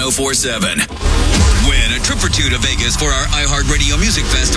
1047. Win a trip or two to Vegas for our iHeartRadio Music Fest